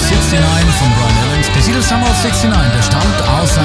69 von Brian Adams. Der Titel Summer of 69, der stammt aus